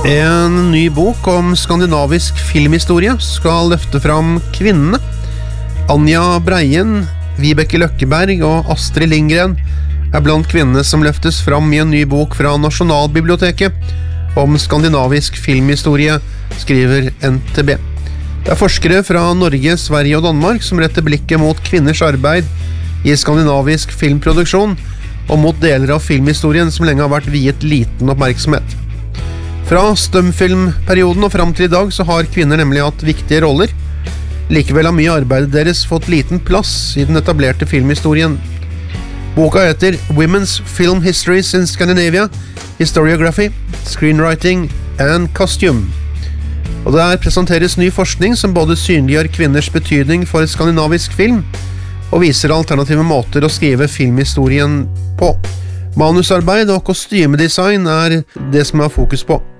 En ny bok om skandinavisk filmhistorie skal løfte fram kvinnene. Anja Breien, Vibeke Løkkeberg og Astrid Lindgren er blant kvinnene som løftes fram i en ny bok fra Nasjonalbiblioteket om skandinavisk filmhistorie, skriver NTB. Det er forskere fra Norge, Sverige og Danmark som retter blikket mot kvinners arbeid i skandinavisk filmproduksjon og mot deler av filmhistorien som lenge har vært viet liten oppmerksomhet. Fra stumfilmperioden og fram til i dag så har kvinner nemlig hatt viktige roller. Likevel har mye arbeidet deres fått liten plass i den etablerte filmhistorien. Boka heter Women's Film Histories in Scandinavia, Historiography, Screenwriting and Costume. Og der presenteres ny forskning som både synliggjør kvinners betydning for skandinavisk film og viser alternative måter å skrive filmhistorien på. Manusarbeid og kostymedesign er det som er fokus på.